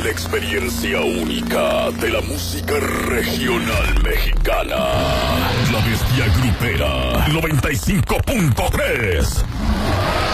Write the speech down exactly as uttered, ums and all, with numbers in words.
la experiencia única de la música regional mexicana. La Bestia Grupera noventa y cinco punto tres.